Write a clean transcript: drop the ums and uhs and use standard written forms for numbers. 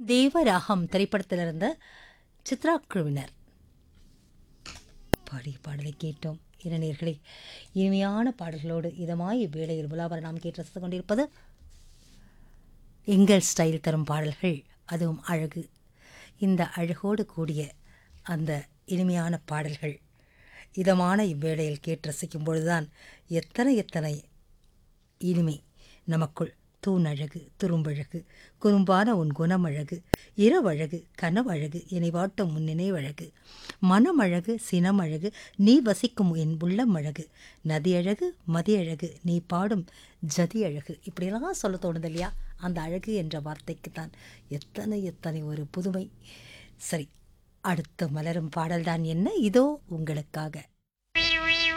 தேவராகம் திரைப்படத்திலிருந்த சித்ரா குழுவினர் பாடிய பாடலை கேட்டோம். இளைஞர்களே, இனிமையான பாடல்களோடு இதமாய் வேளையில் உலாவர நாம் கேட்டு ரசித்துக் கொண்டிருப்பது எங்கள் ஸ்டைல் தரும் பாடல்கள், அதுவும் அழகு. இந்த அழகோடு கூடிய அந்த இனிமையான பாடல்கள் இதமான இவ்வேளையில் கேட்டு ரசிக்கும் பொழுதுதான் எத்தனை எத்தனை இனிமை நமக்குள். தூணழகு, துரும்பழகு, குறும்பான உன் குணமழகு, இரவழகு, கனவழகு, இணைவாட்டும் உன் நினைவழகு, மனமழகு, சினமழகு, நீ வசிக்கும் என் உள்ளம் அழகு, நதியழகு, மதியழகு, நீ பாடும் ஜதியழகு. இப்படியெல்லாம் சொல்ல தோணுது இல்லையா? அந்த அழகு என்ற வார்த்தைக்கு தான் எத்தனை எத்தனை ஒரு புதுமை. சரி, அடுத்த மலரும் பாடல்தான் என்ன? இதோ உங்களுக்காக.